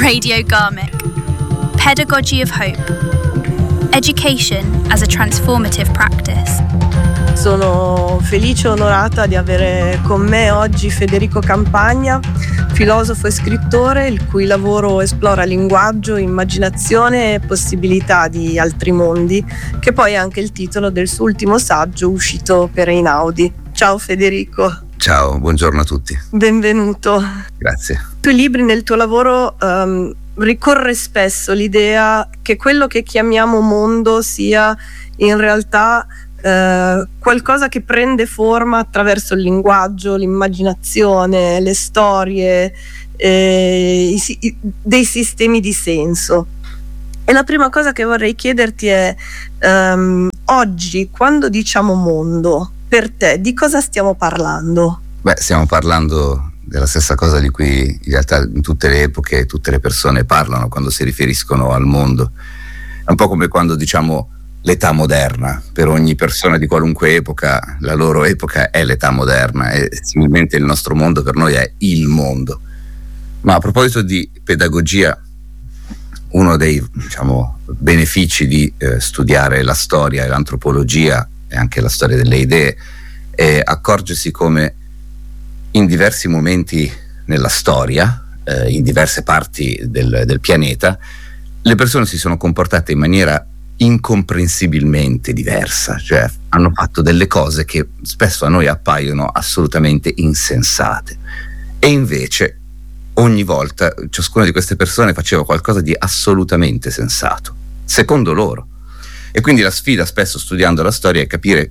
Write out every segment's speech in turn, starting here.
Radio Garmic. Pedagogy of Hope. Education as a transformative practice. Sono felice e onorata di avere con me oggi Federico Campagna, filosofo e scrittore il cui lavoro esplora linguaggio, immaginazione e possibilità di altri mondi, che poi è anche il titolo del suo ultimo saggio uscito per Einaudi. Ciao Federico. Ciao, buongiorno a tutti. Benvenuto. Grazie. I tuoi libri, nel tuo lavoro ricorre spesso l'idea che quello che chiamiamo mondo sia in realtà qualcosa che prende forma attraverso il linguaggio, l'immaginazione, le storie, dei sistemi di senso. E la prima cosa che vorrei chiederti è oggi, quando diciamo mondo, per te di cosa stiamo parlando? Stiamo parlando della stessa cosa di cui in realtà in tutte le epoche tutte le persone parlano quando si riferiscono al mondo. È un po' come quando diciamo l'età moderna. Per ogni persona di qualunque epoca, la loro epoca è l'età moderna e similmente il nostro mondo per noi è il mondo. Ma a proposito di pedagogia, uno dei benefici di studiare la storia e l'antropologia e anche la storia delle idee è accorgersi come in diversi momenti nella storia, in diverse parti del pianeta, le persone si sono comportate in maniera incomprensibilmente diversa, cioè hanno fatto delle cose che spesso a noi appaiono assolutamente insensate, e invece ogni volta ciascuna di queste persone faceva qualcosa di assolutamente sensato, secondo loro. E quindi la sfida spesso studiando la storia è capire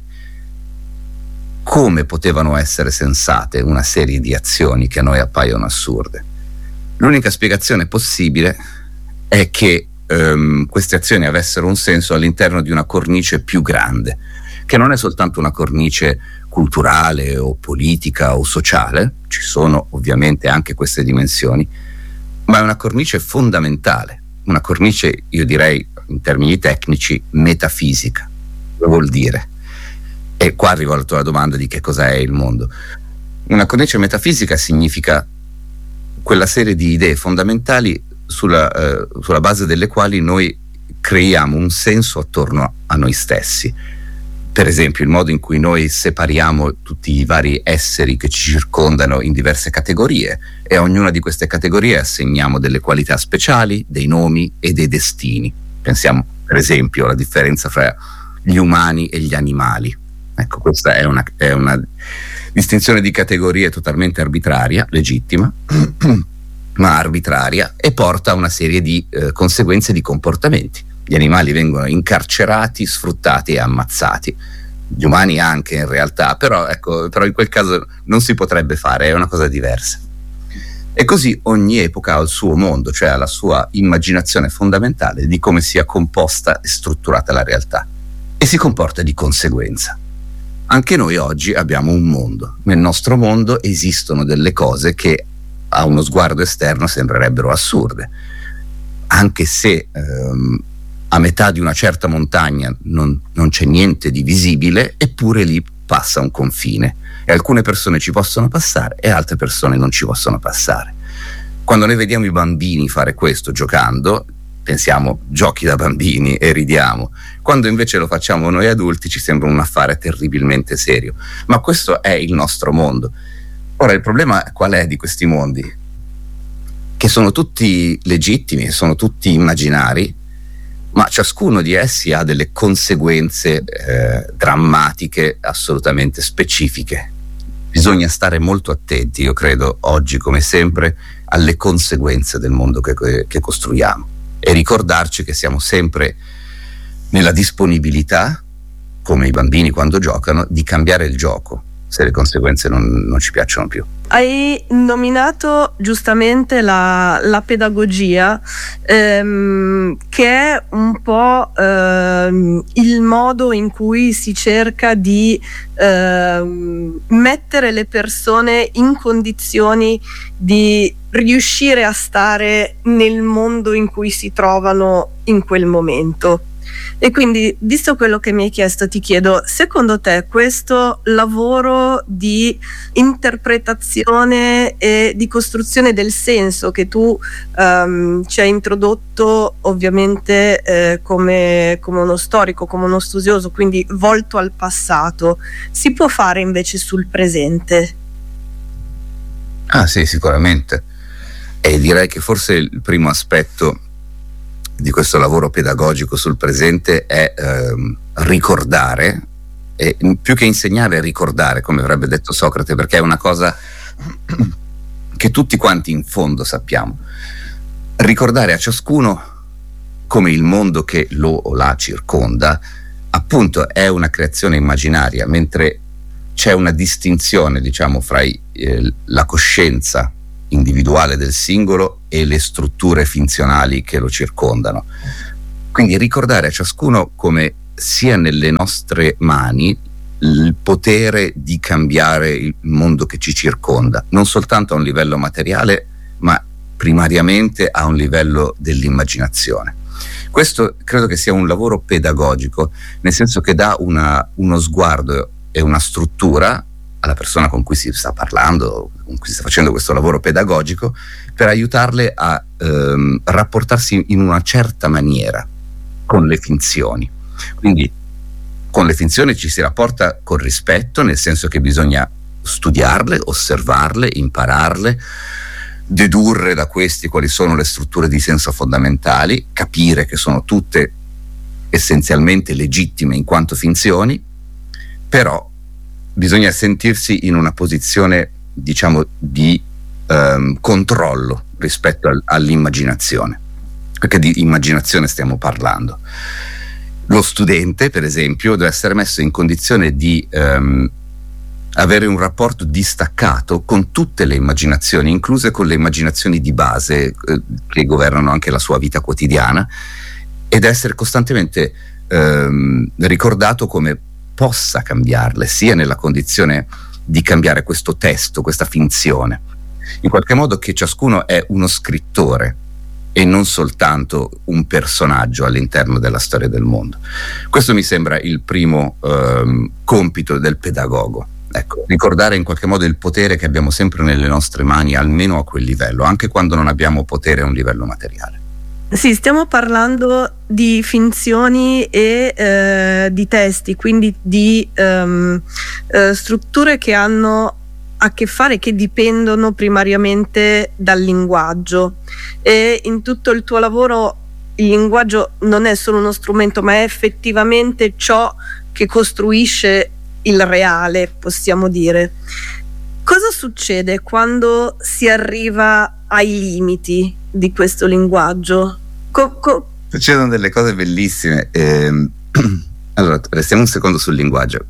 come potevano essere sensate una serie di azioni che a noi appaiono assurde. L'unica spiegazione possibile è che queste azioni avessero un senso all'interno di una cornice più grande, che non è soltanto una cornice culturale o politica o sociale, ci sono ovviamente anche queste dimensioni, ma è una cornice fondamentale, una cornice, io direi in termini tecnici, metafisica. Cosa vuol dire? E qua arrivo alla tua domanda di che cosa è il mondo. Una cornice metafisica significa quella serie di idee fondamentali sulla base delle quali noi creiamo un senso attorno a noi stessi. Per esempio, il modo in cui noi separiamo tutti i vari esseri che ci circondano in diverse categorie, e a ognuna di queste categorie assegniamo delle qualità speciali, dei nomi e dei destini. Pensiamo, per esempio, alla differenza fra gli umani e gli animali. Ecco, questa è una distinzione di categorie totalmente arbitraria, legittima, ma arbitraria, e porta a una serie di conseguenze di comportamenti. Gli animali vengono incarcerati, sfruttati e ammazzati, gli umani anche in realtà, però in quel caso non si potrebbe fare, è una cosa diversa. E così ogni epoca ha il suo mondo, cioè ha la sua immaginazione fondamentale di come sia composta e strutturata la realtà, e si comporta di conseguenza. Anche noi oggi abbiamo un mondo. Nel nostro mondo esistono delle cose che a uno sguardo esterno sembrerebbero assurde, anche se a metà di una certa montagna non c'è niente di visibile, eppure lì passa un confine e alcune persone ci possono passare e altre persone non ci possono passare. Quando noi vediamo i bambini fare questo giocando, pensiamo giochi da bambini e ridiamo. Quando invece lo facciamo noi adulti ci sembra un affare terribilmente serio, ma questo è il nostro mondo. Ora, il problema qual è di questi mondi? Che sono tutti legittimi, sono tutti immaginari, ma ciascuno di essi ha delle conseguenze drammatiche assolutamente specifiche. Bisogna stare molto attenti, io credo, oggi come sempre, alle conseguenze del mondo che costruiamo, e ricordarci che siamo sempre nella disponibilità, come i bambini quando giocano, di cambiare il gioco se le conseguenze non ci piacciono più. Hai nominato giustamente la pedagogia, che è un po' il modo in cui si cerca di mettere le persone in condizioni di riuscire a stare nel mondo in cui si trovano in quel momento. E quindi, visto quello che mi hai chiesto, ti chiedo, secondo te questo lavoro di interpretazione e di costruzione del senso che tu ci hai introdotto ovviamente come uno storico, come uno studioso, quindi volto al passato, si può fare invece sul presente? Ah sì, sicuramente. E direi che forse il primo aspetto di questo lavoro pedagogico sul presente è ricordare, e più che insegnare, ricordare, come avrebbe detto Socrate, perché è una cosa che tutti quanti in fondo sappiamo. Ricordare a ciascuno come il mondo che lo o la circonda appunto è una creazione immaginaria, mentre c'è una distinzione, diciamo, fra la coscienza individuale del singolo e le strutture funzionali che lo circondano. Quindi ricordare a ciascuno come sia nelle nostre mani il potere di cambiare il mondo che ci circonda, non soltanto a un livello materiale, ma primariamente a un livello dell'immaginazione. Questo credo che sia un lavoro pedagogico, nel senso che dà uno sguardo e una struttura alla persona con cui si sta parlando, con cui si sta facendo questo lavoro pedagogico, per aiutarle a rapportarsi in una certa maniera con le finzioni. Quindi con le finzioni ci si rapporta con rispetto, nel senso che bisogna studiarle, osservarle, impararle, dedurre da questi quali sono le strutture di senso fondamentali, capire che sono tutte essenzialmente legittime in quanto finzioni, però bisogna sentirsi in una posizione, diciamo, di controllo rispetto all'immaginazione, perché di immaginazione stiamo parlando. Lo studente, per esempio, deve essere messo in condizione di avere un rapporto distaccato con tutte le immaginazioni, incluse con le immaginazioni di base che governano anche la sua vita quotidiana, ed essere costantemente ricordato come possa cambiarle, sia nella condizione di cambiare questo testo, questa finzione, in qualche modo che ciascuno è uno scrittore e non soltanto un personaggio all'interno della storia del mondo. Questo mi sembra il primo compito del pedagogo. Ecco, ricordare in qualche modo il potere che abbiamo sempre nelle nostre mani, almeno a quel livello, anche quando non abbiamo potere a un livello materiale. Sì, stiamo parlando di finzioni e di testi, quindi di strutture che hanno a che fare, che dipendono primariamente dal linguaggio, e in tutto il tuo lavoro il linguaggio non è solo uno strumento, ma è effettivamente ciò che costruisce il reale, possiamo dire. Cosa succede quando si arriva ai limiti di questo linguaggio? Succedono delle cose bellissime. Allora, restiamo un secondo sul linguaggio.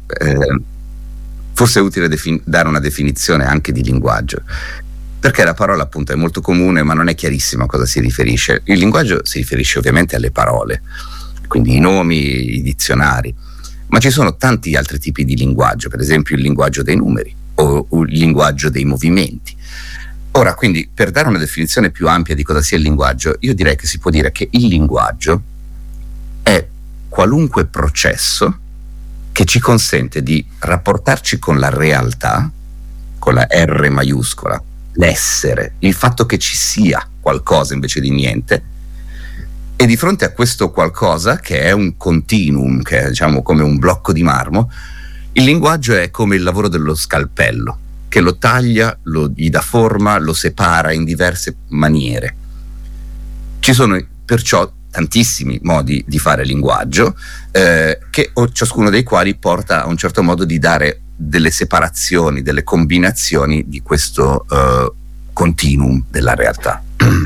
Forse è utile dare una definizione anche di linguaggio, perché la parola appunto è molto comune, ma non è chiarissimo a cosa si riferisce. Il linguaggio si riferisce ovviamente alle parole, quindi i nomi, i dizionari, ma ci sono tanti altri tipi di linguaggio, per esempio il linguaggio dei numeri o il linguaggio dei movimenti. Ora, quindi, per dare una definizione più ampia di cosa sia il linguaggio, io direi che si può dire che il linguaggio è qualunque processo che ci consente di rapportarci con la realtà, con la R maiuscola, l'essere, il fatto che ci sia qualcosa invece di niente, e di fronte a questo qualcosa, che è un continuum, che è, diciamo, come un blocco di marmo, il linguaggio è come il lavoro dello scalpello, che lo taglia, gli dà forma, lo separa in diverse maniere. Ci sono perciò tantissimi modi di fare linguaggio, ciascuno dei quali porta a un certo modo di dare delle separazioni, delle combinazioni di questo continuum della realtà.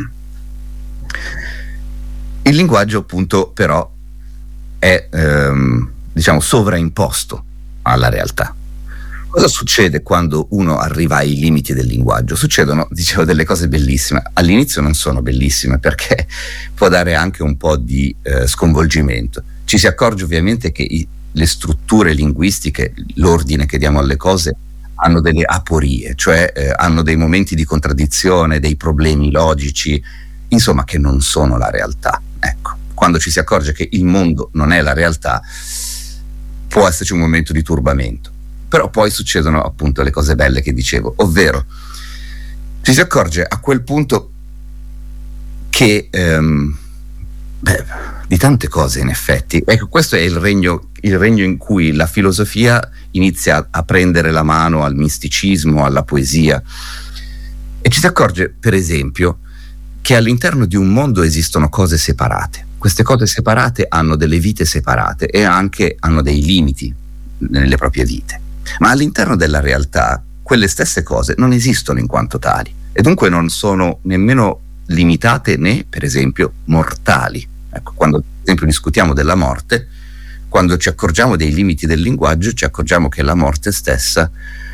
Il linguaggio appunto però è diciamo sovraimposto alla realtà. Cosa succede quando uno arriva ai limiti del linguaggio? Succedono, dicevo, delle cose bellissime. All'inizio non sono bellissime perché può dare anche un po' di sconvolgimento. Ci si accorge ovviamente che le strutture linguistiche, l'ordine che diamo alle cose, hanno delle aporie, cioè hanno dei momenti di contraddizione, dei problemi logici, insomma, che non sono la realtà. Ecco, quando ci si accorge che il mondo non è la realtà, può esserci un momento di turbamento. Però poi succedono appunto le cose belle che dicevo, ovvero ci si accorge a quel punto che di tante cose, in effetti. Ecco, questo è il regno in cui la filosofia inizia a prendere la mano al misticismo, alla poesia, e ci si accorge, per esempio, che all'interno di un mondo esistono cose separate. Queste cose separate hanno delle vite separate e anche hanno dei limiti nelle proprie vite. Ma all'interno della realtà quelle stesse cose non esistono in quanto tali, e dunque non sono nemmeno limitate né, per esempio, mortali. Ecco, quando per esempio discutiamo della morte, quando ci accorgiamo dei limiti del linguaggio, ci accorgiamo che la morte stessa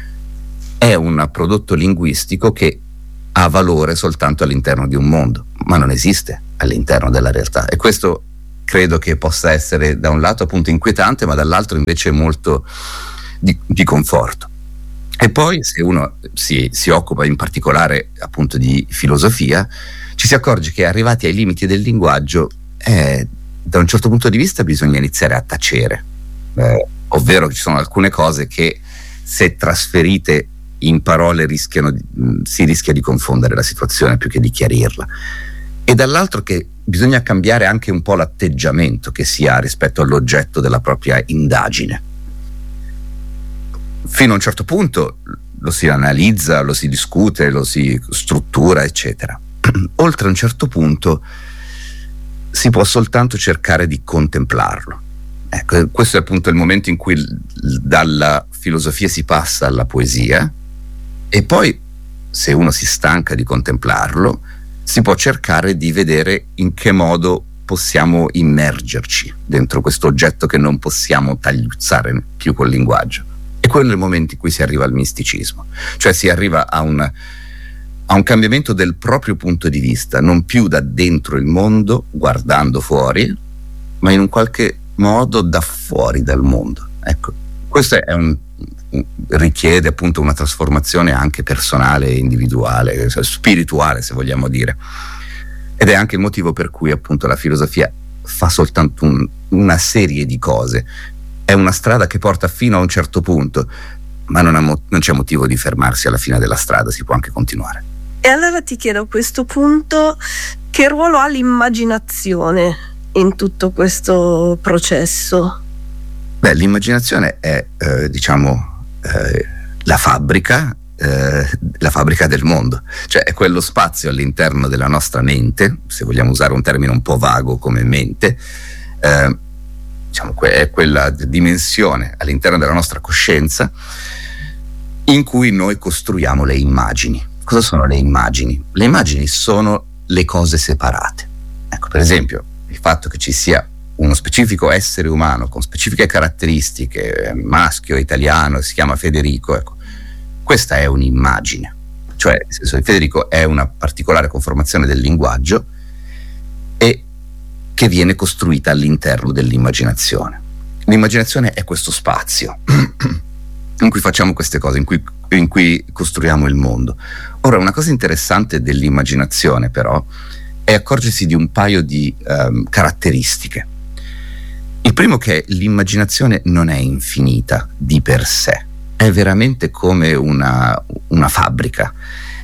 è un prodotto linguistico che ha valore soltanto all'interno di un mondo, ma non esiste all'interno della realtà. E questo credo che possa essere da un lato appunto inquietante, ma dall'altro invece molto di conforto. E poi, se uno si occupa in particolare appunto di filosofia, ci si accorge che arrivati ai limiti del linguaggio, da un certo punto di vista bisogna iniziare a tacere, ovvero che ci sono alcune cose che, se trasferite in parole, si rischia di confondere la situazione più che di chiarirla. E dall'altro che bisogna cambiare anche un po' l'atteggiamento che si ha rispetto all'oggetto della propria indagine. Fino a un certo punto lo si analizza, lo si discute, lo si struttura, eccetera. Oltre a un certo punto si può soltanto cercare di contemplarlo. Ecco, questo è appunto il momento in cui dalla filosofia si passa alla poesia, e poi, se uno si stanca di contemplarlo, si può cercare di vedere in che modo possiamo immergerci dentro questo oggetto che non possiamo tagliuzzare più col linguaggio. E quello è il momento in cui si arriva al misticismo, cioè si arriva a un cambiamento del proprio punto di vista, non più da dentro il mondo guardando fuori, ma in un qualche modo da fuori dal mondo. Ecco, questo richiede appunto una trasformazione anche personale, individuale, spirituale, se vogliamo dire, ed è anche il motivo per cui appunto la filosofia fa soltanto una serie di cose. È una strada che porta fino a un certo punto, ma non c'è motivo di fermarsi alla fine della strada, si può anche continuare. E allora ti chiedo a questo punto, che ruolo ha l'immaginazione in tutto questo processo? Beh, l'immaginazione è la fabbrica del mondo, cioè è quello spazio all'interno della nostra mente, se vogliamo usare un termine un po' vago come mente, è quella dimensione all'interno della nostra coscienza in cui noi costruiamo le immagini. Cosa sono le immagini? Le immagini sono le cose separate. Ecco, per esempio, il fatto che ci sia uno specifico essere umano con specifiche caratteristiche, maschio, italiano, si chiama Federico, ecco, questa è un'immagine, cioè nel senso che Federico è una particolare conformazione del linguaggio e che viene costruita all'interno dell'immaginazione. L'immaginazione è questo spazio in cui facciamo queste cose, in cui costruiamo il mondo. Ora, una cosa interessante dell'immaginazione però è accorgersi di un paio di caratteristiche. Il primo, che l'immaginazione non è infinita di per sé, è veramente come una fabbrica,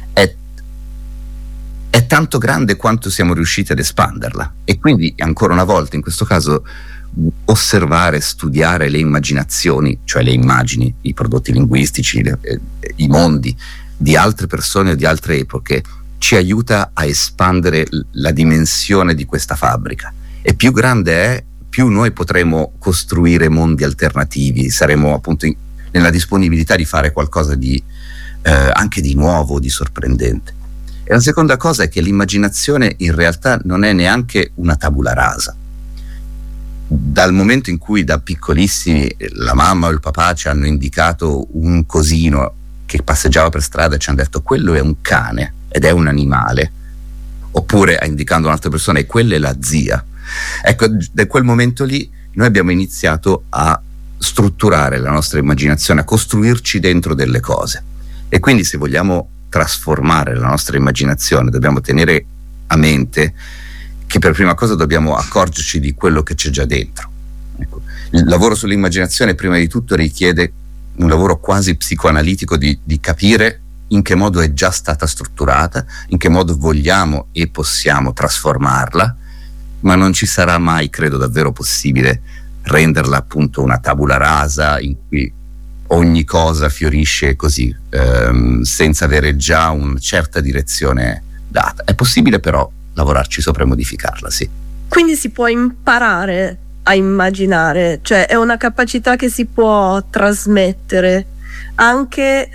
è tanto grande quanto siamo riusciti ad espanderla, e quindi ancora una volta in questo caso osservare, studiare le immaginazioni, cioè le immagini, i prodotti linguistici, i mondi di altre persone o di altre epoche, ci aiuta a espandere la dimensione di questa fabbrica, e più grande è, più noi potremo costruire mondi alternativi, saremo appunto nella disponibilità di fare qualcosa di anche di nuovo, di sorprendente. E la seconda cosa è che l'immaginazione in realtà non è neanche una tabula rasa. Dal momento in cui da piccolissimi la mamma o il papà ci hanno indicato un cosino che passeggiava per strada e ci hanno detto quello è un cane ed è un animale, oppure indicando un'altra persona e quella è la zia, ecco, da quel momento lì noi abbiamo iniziato a strutturare la nostra immaginazione, a costruirci dentro delle cose. E quindi, se vogliamo trasformare la nostra immaginazione, dobbiamo tenere a mente che per prima cosa dobbiamo accorgerci di quello che c'è già dentro. Ecco. Il lavoro sull'immaginazione prima di tutto richiede un lavoro quasi psicoanalitico di capire in che modo è già stata strutturata, in che modo vogliamo e possiamo trasformarla, ma non ci sarà mai, credo, davvero possibile renderla appunto una tabula rasa in cui ogni cosa fiorisce così, senza avere già una certa direzione data. È possibile però lavorarci sopra e modificarla, sì. Quindi si può imparare a immaginare, cioè è una capacità che si può trasmettere anche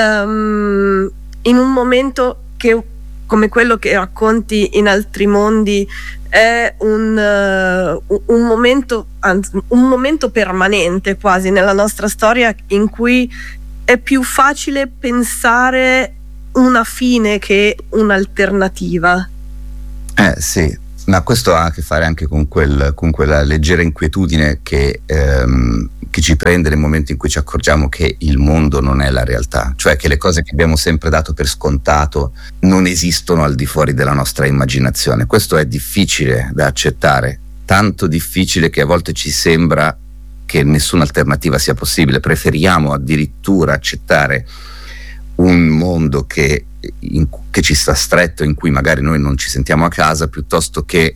in un momento che, come quello che racconti in Altri Mondi, è un momento, anzi, un momento permanente quasi nella nostra storia, in cui è più facile pensare una fine che un'alternativa. Sì, ma questo ha a che fare anche con quella leggera inquietudine che ci prende nel momento in cui ci accorgiamo che il mondo non è la realtà, cioè che le cose che abbiamo sempre dato per scontato non esistono al di fuori della nostra immaginazione. Questo è difficile da accettare, tanto difficile che a volte ci sembra che nessuna alternativa sia possibile. Preferiamo addirittura accettare un mondo che ci sta stretto, in cui magari noi non ci sentiamo a casa, piuttosto che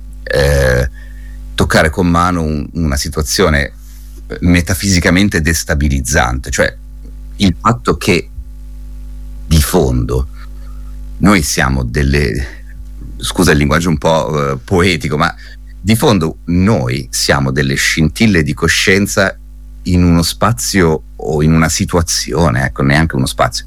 toccare con mano una situazione metafisicamente destabilizzante, cioè il fatto che di fondo noi siamo scusa il linguaggio un po' poetico, ma di fondo noi siamo delle scintille di coscienza in uno spazio o in una situazione, ecco, neanche uno spazio,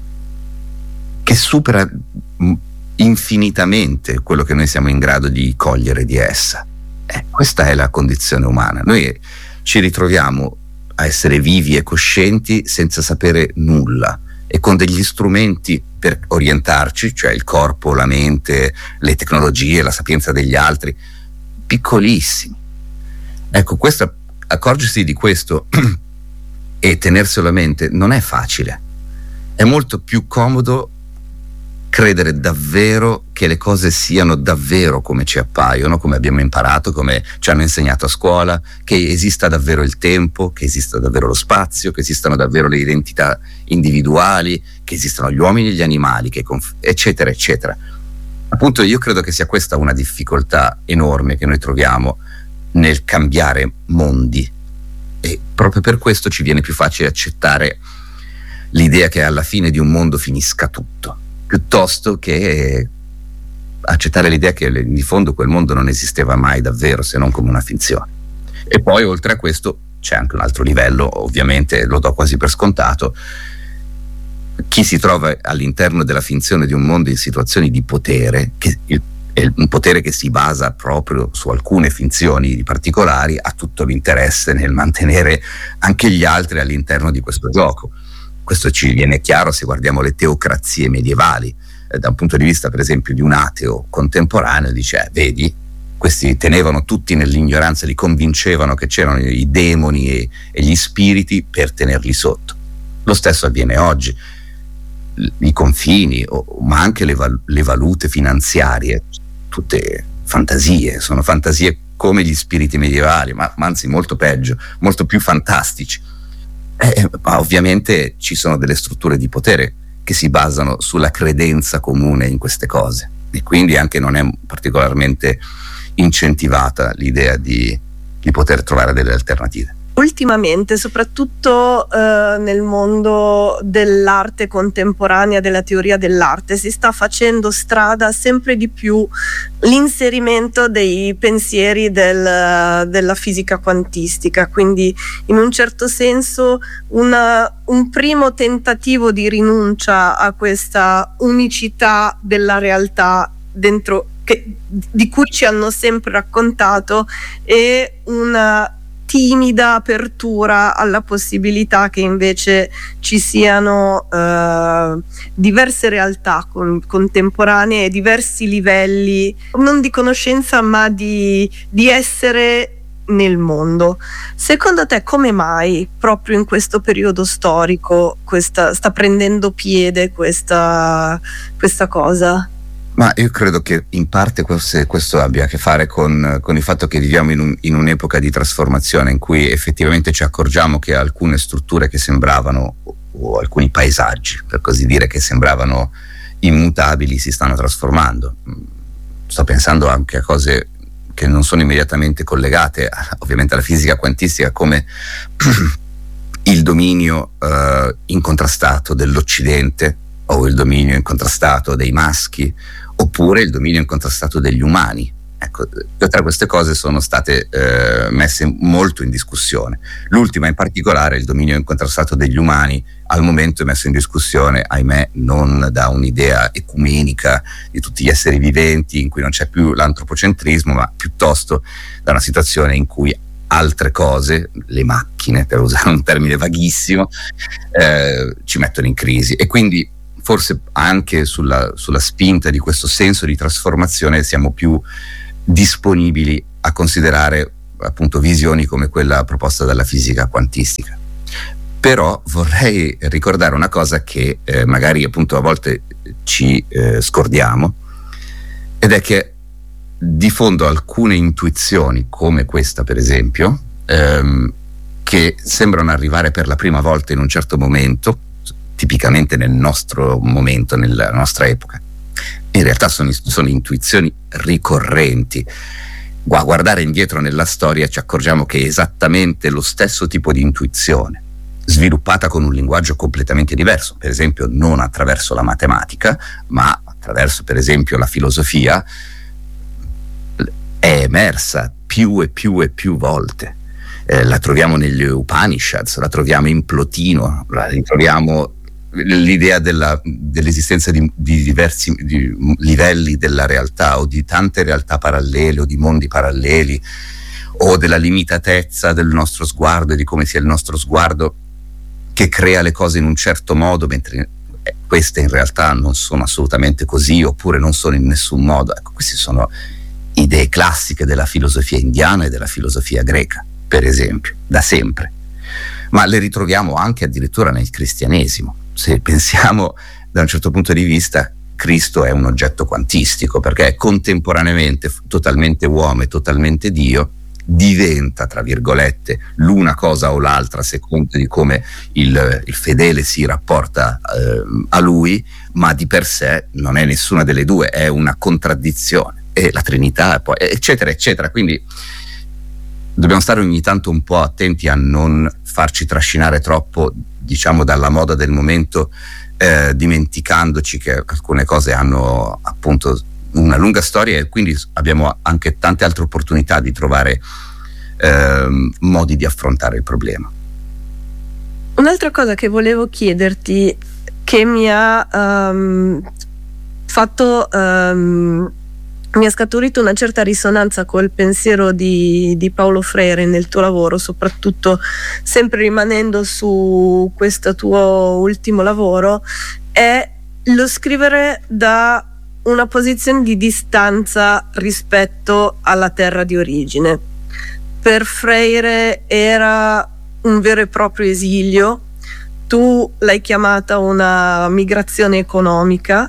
che supera infinitamente quello che noi siamo in grado di cogliere di essa. Questa è la condizione umana. Noi ci ritroviamo a essere vivi e coscienti senza sapere nulla e con degli strumenti per orientarci, cioè il corpo, la mente, le tecnologie, la sapienza degli altri, piccolissimi. Ecco, accorgersi di questo e tenerselo a mente non è facile. È molto più comodo credere davvero che le cose siano davvero come ci appaiono, come abbiamo imparato, come ci hanno insegnato a scuola, che esista davvero il tempo, che esista davvero lo spazio, che esistano davvero le identità individuali, che esistano gli uomini e gli animali, eccetera, eccetera. Appunto, io credo che sia questa una difficoltà enorme che noi troviamo nel cambiare mondi, e proprio per questo ci viene più facile accettare l'idea che alla fine di un mondo finisca tutto, piuttosto che accettare l'idea che di fondo quel mondo non esisteva mai davvero, se non come una finzione. E poi oltre a questo c'è anche un altro livello, ovviamente lo do quasi per scontato: chi si trova all'interno della finzione di un mondo in situazioni di potere, è un potere che si basa proprio su alcune finzioni particolari, ha tutto l'interesse nel mantenere anche gli altri all'interno di questo gioco. Questo ci viene chiaro se guardiamo le teocrazie medievali. Da un punto di vista, per esempio, di un ateo contemporaneo, dice: vedi, questi tenevano tutti nell'ignoranza, li convincevano che c'erano i demoni e gli spiriti per tenerli sotto. Lo stesso avviene oggi. I confini, ma anche le valute finanziarie, tutte fantasie, sono fantasie come gli spiriti medievali, ma anzi molto peggio, molto più fantastici. Ma ovviamente ci sono delle strutture di potere che si basano sulla credenza comune in queste cose, e quindi anche non è particolarmente incentivata l'idea di poter trovare delle alternative. Ultimamente, soprattutto nel mondo dell'arte contemporanea, della teoria dell'arte, si sta facendo strada sempre di più l'inserimento dei pensieri della fisica quantistica, quindi in un certo senso un primo tentativo di rinuncia a questa unicità della realtà dentro di cui ci hanno sempre raccontato, e una timida apertura alla possibilità che invece ci siano diverse realtà contemporanee, diversi livelli non di conoscenza ma di essere nel mondo. Secondo te come mai proprio in questo periodo storico sta prendendo piede questa cosa? Ma io credo che in parte questo abbia a che fare con il fatto che viviamo in un'epoca di trasformazione in cui effettivamente ci accorgiamo che alcune strutture che sembravano, o alcuni paesaggi per così dire, che sembravano immutabili, si stanno trasformando. Sto pensando anche a cose che non sono immediatamente collegate ovviamente alla fisica quantistica, come il dominio incontrastato dell'Occidente, o il dominio incontrastato dei maschi, oppure il dominio incontrastato degli umani. Ecco, tutte queste cose sono state messe molto in discussione. L'ultima in particolare, il dominio incontrastato degli umani, al momento è messo in discussione, ahimè, non da un'idea ecumenica di tutti gli esseri viventi in cui non c'è più l'antropocentrismo, ma piuttosto da una situazione in cui altre cose, le macchine per usare un termine vaghissimo, ci mettono in crisi. E quindi forse anche sulla spinta di questo senso di trasformazione siamo più disponibili a considerare appunto visioni come quella proposta dalla fisica quantistica. Però vorrei ricordare una cosa che magari appunto a volte ci scordiamo, ed è che di fondo alcune intuizioni come questa, per esempio, che sembrano arrivare per la prima volta in un certo momento, tipicamente nel nostro momento, nella nostra epoca, in realtà sono intuizioni ricorrenti. A guardare indietro nella storia ci accorgiamo che è esattamente lo stesso tipo di intuizione, sviluppata con un linguaggio completamente diverso, per esempio non attraverso la matematica, ma attraverso per esempio la filosofia, è emersa più e più e più volte. La troviamo negli Upanishads, la troviamo in Plotino, la ritroviamo l'idea dell'esistenza di diversi livelli della realtà, o di tante realtà parallele, o di mondi paralleli, o della limitatezza del nostro sguardo e di come sia il nostro sguardo che crea le cose in un certo modo, mentre queste in realtà non sono assolutamente così, oppure non sono in nessun modo. Ecco, queste sono idee classiche della filosofia indiana e della filosofia greca, per esempio, da sempre. Ma le ritroviamo anche addirittura nel cristianesimo. Se pensiamo da un certo punto di vista, Cristo è un oggetto quantistico, perché è contemporaneamente totalmente uomo e totalmente Dio, diventa, tra virgolette, l'una cosa o l'altra a seconda di come il fedele si rapporta a lui, ma di per sé non è nessuna delle due, è una contraddizione. E la Trinità, poi, eccetera, eccetera. Quindi dobbiamo stare ogni tanto un po' attenti a non farci trascinare troppo, diciamo, dalla moda del momento, dimenticandoci che alcune cose hanno appunto una lunga storia, e quindi abbiamo anche tante altre opportunità di trovare modi di affrontare il problema. Un'altra cosa che volevo chiederti, che mi ha mi ha scaturito una certa risonanza col pensiero di Paulo Freire nel tuo lavoro, soprattutto sempre rimanendo su questo tuo ultimo lavoro, è lo scrivere da una posizione di distanza rispetto alla terra di origine. Per Freire era un vero e proprio esilio, tu l'hai chiamata una migrazione economica,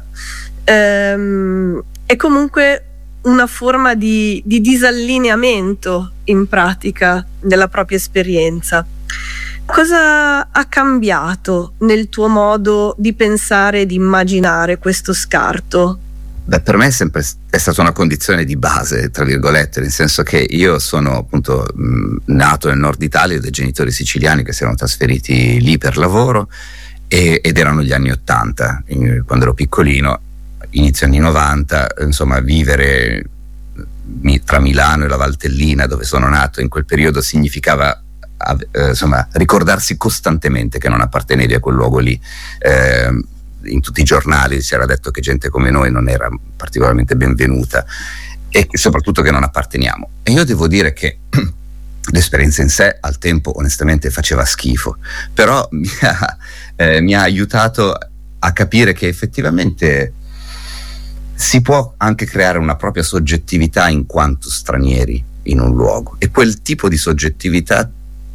è comunque una forma di disallineamento in pratica della propria esperienza. Cosa ha cambiato nel tuo modo di pensare e di immaginare questo scarto? Beh, per me è stata una condizione di base, tra virgolette, nel senso che io sono appunto nato nel nord Italia, dai genitori siciliani che si erano trasferiti lì per lavoro, ed erano gli anni '80, quando ero piccolino, inizio anni '90, insomma, vivere tra Milano e la Valtellina, dove sono nato in quel periodo, significava insomma ricordarsi costantemente che non appartenevi a quel luogo lì. In tutti i giornali si era detto che gente come noi non era particolarmente benvenuta, e soprattutto che non apparteniamo. E io devo dire che l'esperienza in sé al tempo onestamente faceva schifo, però mi ha aiutato a capire che effettivamente si può anche creare una propria soggettività in quanto stranieri in un luogo, e quel tipo di soggettività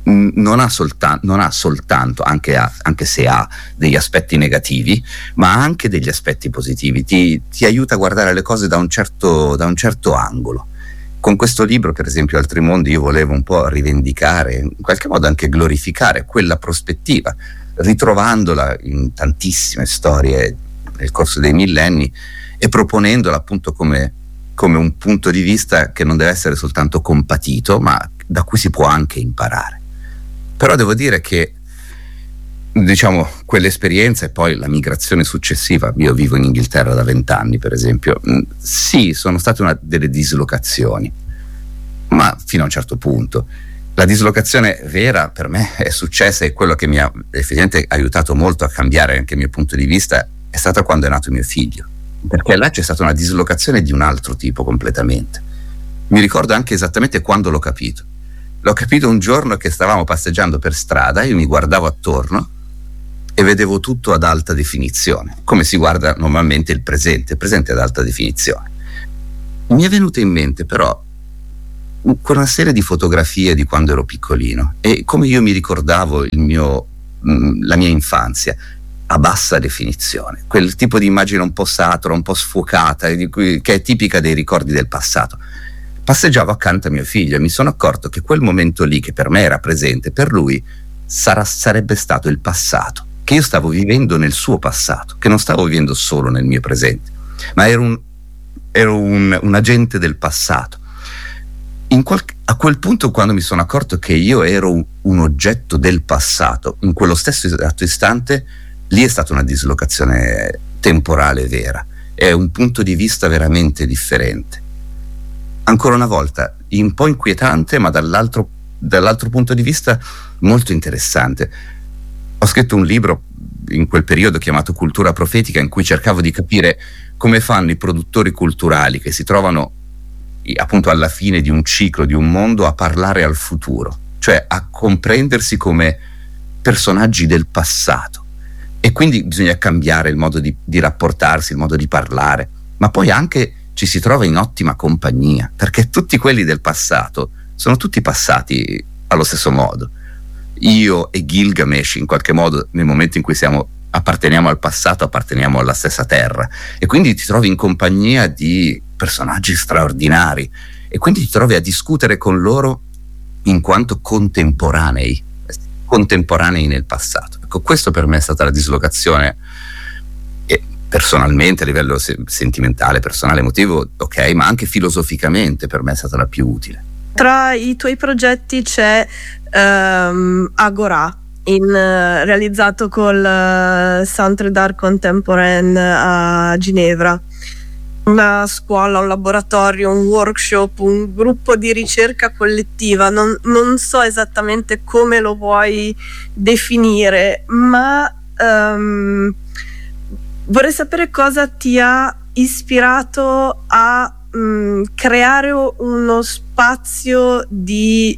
non ha soltanto, anche se ha degli aspetti negativi, ma ha anche degli aspetti positivi, ti aiuta a guardare le cose da un certo angolo. Con questo libro, per esempio, Altri mondi, io volevo un po' rivendicare, in qualche modo anche glorificare quella prospettiva, ritrovandola in tantissime storie nel corso dei millenni e proponendola appunto come un punto di vista che non deve essere soltanto compatito, ma da cui si può anche imparare. Però devo dire che, diciamo, quell'esperienza e poi la migrazione successiva, io vivo in Inghilterra da 20 anni per esempio, sì, sono state delle dislocazioni, ma fino a un certo punto. La dislocazione vera per me è successa, e quello che mi ha effettivamente aiutato molto a cambiare anche il mio punto di vista è stata quando è nato mio figlio, perché là c'è stata una dislocazione di un altro tipo completamente. Mi ricordo anche esattamente quando l'ho capito. L'ho capito un giorno che stavamo passeggiando per strada, io mi guardavo attorno e vedevo tutto ad alta definizione, come si guarda normalmente il presente ad alta definizione. Mi è venuta in mente però una serie di fotografie di quando ero piccolino e come io mi ricordavo la mia infanzia a bassa definizione, quel tipo di immagine un po' satura, un po' sfocata, che è tipica dei ricordi del passato. Passeggiavo accanto a mio figlio e mi sono accorto che quel momento lì, che per me era presente, per lui sarebbe stato il passato, che io stavo vivendo nel suo passato, che non stavo vivendo solo nel mio presente, ma ero un agente del passato. A quel punto, quando mi sono accorto che io ero un oggetto del passato, in quello stesso esatto istante, lì è stata una dislocazione temporale vera, è un punto di vista veramente differente. Ancora una volta, un po' inquietante, ma dall'altro punto di vista molto interessante. Ho scritto un libro in quel periodo chiamato Cultura profetica, in cui cercavo di capire come fanno i produttori culturali che si trovano appunto alla fine di un ciclo, di un mondo, a parlare al futuro, cioè a comprendersi come personaggi del passato. E quindi bisogna cambiare il modo di rapportarsi, il modo di parlare, ma poi anche ci si trova in ottima compagnia, perché tutti quelli del passato sono tutti passati allo stesso modo. Io e Gilgamesh, in qualche modo, nel momento in cui apparteniamo al passato, apparteniamo alla stessa terra, e quindi ti trovi in compagnia di personaggi straordinari e quindi ti trovi a discutere con loro in quanto contemporanei nel passato. Ecco, questo per me è stata la dislocazione, e personalmente, a livello sentimentale, personale, emotivo, ok, ma anche filosoficamente per me è stata la più utile. Tra i tuoi progetti c'è Agora, realizzato col Centre d'Art Contemporain a Ginevra. Una scuola, un laboratorio, un workshop, un gruppo di ricerca collettiva. Non so esattamente come lo vuoi definire, ma vorrei sapere cosa ti ha ispirato a creare uno spazio di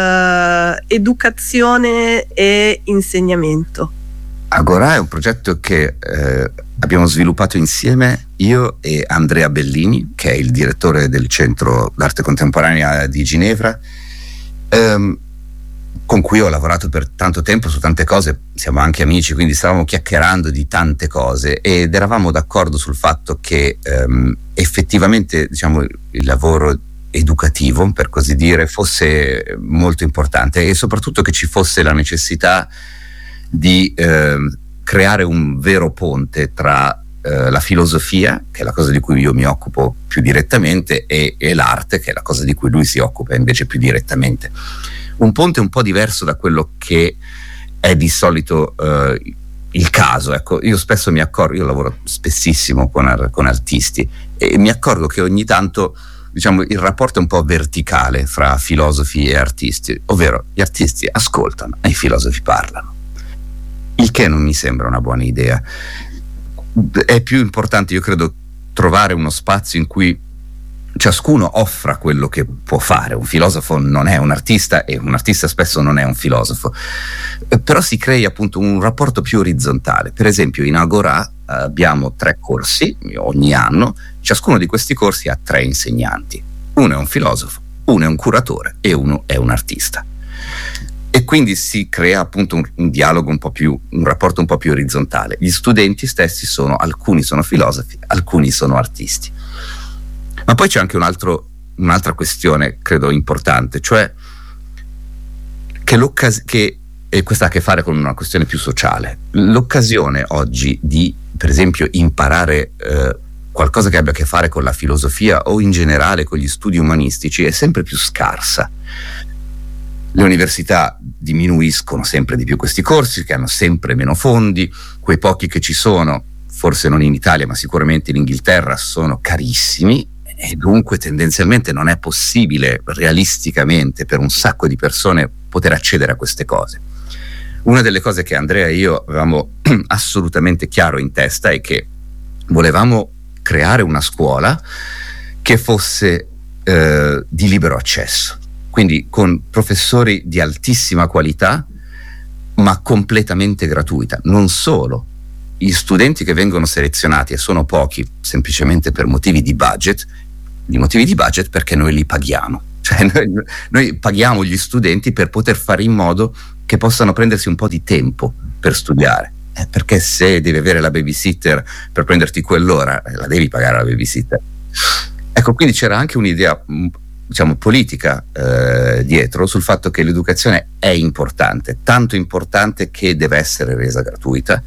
educazione e insegnamento. Agora è un progetto che abbiamo sviluppato insieme io e Andrea Bellini, che è il direttore del Centro d'Arte Contemporanea di Ginevra, con cui ho lavorato per tanto tempo su tante cose. Siamo anche amici, quindi stavamo chiacchierando di tante cose ed eravamo d'accordo sul fatto che effettivamente, diciamo, il lavoro educativo, per così dire, fosse molto importante, e soprattutto che ci fosse la necessità di creare un vero ponte tra la filosofia, che è la cosa di cui io mi occupo più direttamente, e l'arte, che è la cosa di cui lui si occupa invece più direttamente. Un ponte un po' diverso da quello che è di solito il caso. Ecco, io spesso mi accorgo, io lavoro spessissimo con artisti, e mi accorgo che ogni tanto, diciamo, il rapporto è un po' verticale fra filosofi e artisti, ovvero gli artisti ascoltano e i filosofi parlano, il che non mi sembra una buona idea. È più importante, io credo, trovare uno spazio in cui ciascuno offra quello che può fare. Un filosofo non è un artista e un artista spesso non è un filosofo, però si crei appunto un rapporto più orizzontale. Per esempio in Agora abbiamo 3 corsi ogni anno, ciascuno di questi corsi ha 3 insegnanti, uno è un filosofo, uno è un curatore e uno è un artista. E quindi si crea appunto un dialogo un rapporto un po' più orizzontale. Gli studenti stessi alcuni sono filosofi, alcuni sono artisti. Ma poi c'è anche un'altra questione, credo importante, cioè e questa ha a che fare con una questione più sociale. L'occasione oggi di, per esempio, imparare qualcosa che abbia a che fare con la filosofia o in generale con gli studi umanistici è sempre più scarsa. Le università diminuiscono sempre di più questi corsi, che hanno sempre meno fondi, quei pochi che ci sono, forse non in Italia ma sicuramente in Inghilterra, sono carissimi, e dunque tendenzialmente non è possibile realisticamente per un sacco di persone poter accedere a queste cose. Una delle cose che Andrea e io avevamo assolutamente chiaro in testa è che volevamo creare una scuola che fosse di libero accesso, quindi con professori di altissima qualità ma completamente gratuita. Non solo, gli studenti che vengono selezionati, e sono pochi semplicemente per motivi di budget perché noi li paghiamo, cioè noi paghiamo gli studenti per poter fare in modo che possano prendersi un po' di tempo per studiare, perché se devi avere la babysitter per prenderti quell'ora, la devi pagare la babysitter. Ecco, quindi c'era anche un'idea, diciamo, politica dietro, sul fatto che l'educazione è importante, tanto importante che deve essere resa gratuita,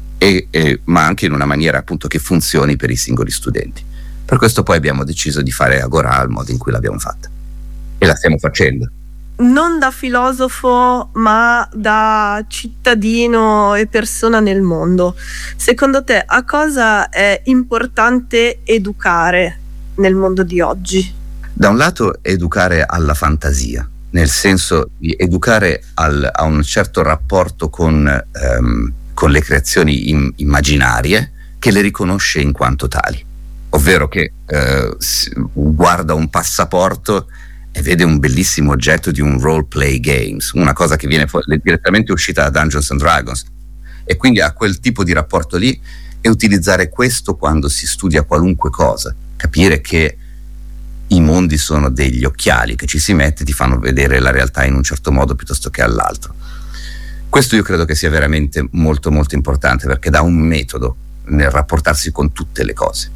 ma anche in una maniera appunto che funzioni per i singoli studenti. Per questo poi abbiamo deciso di fare Agorà al modo in cui l'abbiamo fatta, e la stiamo facendo. Non da filosofo, ma da cittadino e persona nel mondo. Secondo te, a cosa è importante educare nel mondo di oggi? Da un lato educare alla fantasia, nel senso di educare a un certo rapporto con le creazioni immaginarie, che le riconosce in quanto tali. Ovvero che guarda un passaporto e vede un bellissimo oggetto di un role play games, una cosa che viene direttamente uscita da Dungeons and Dragons, e quindi ha quel tipo di rapporto lì, e utilizzare questo quando si studia qualunque cosa, capire che i mondi sono degli occhiali che ci si mette, ti fanno vedere la realtà in un certo modo piuttosto che all'altro. Questo io credo che sia veramente molto molto importante, perché dà un metodo nel rapportarsi con tutte le cose.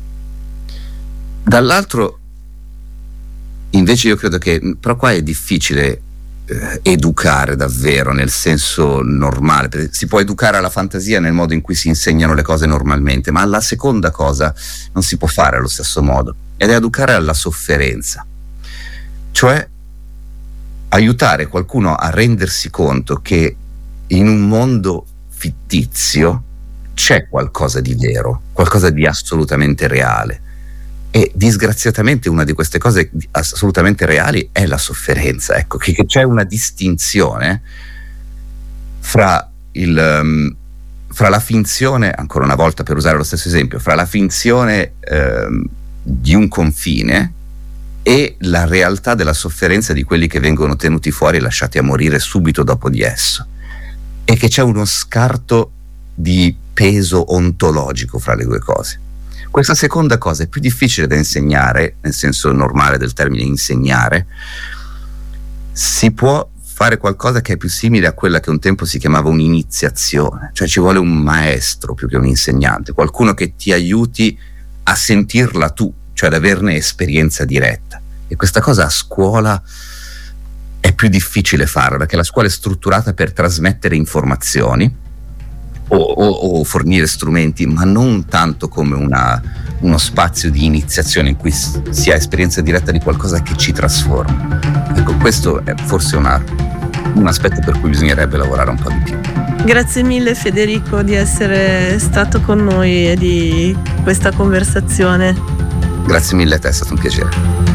Dall'altro invece io credo che però qua è difficile educare davvero nel senso normale. Si può educare alla fantasia nel modo in cui si insegnano le cose normalmente, ma alla seconda cosa non si può fare allo stesso modo, ed è educare alla sofferenza, cioè aiutare qualcuno a rendersi conto che in un mondo fittizio c'è qualcosa di vero, qualcosa di assolutamente reale. E disgraziatamente una di queste cose assolutamente reali è la sofferenza. Ecco, che c'è una distinzione fra la finzione, ancora una volta per usare lo stesso esempio, fra la finzione di un confine e la realtà della sofferenza di quelli che vengono tenuti fuori e lasciati a morire subito dopo di esso, e che c'è uno scarto di peso ontologico fra le due cose. Questa seconda cosa è più difficile da insegnare, nel senso normale del termine insegnare. Si può fare qualcosa che è più simile a quella che un tempo si chiamava un'iniziazione, cioè ci vuole un maestro più che un insegnante, qualcuno che ti aiuti a sentirla tu, cioè ad averne esperienza diretta. E questa cosa a scuola è più difficile farla, perché la scuola è strutturata per trasmettere informazioni o fornire strumenti, ma non tanto come uno spazio di iniziazione in cui si ha esperienza diretta di qualcosa che ci trasforma. Ecco, questo è forse un aspetto per cui bisognerebbe lavorare un po' di più. Grazie mille Federico di essere stato con noi e di questa conversazione. Grazie mille a te, è stato un piacere.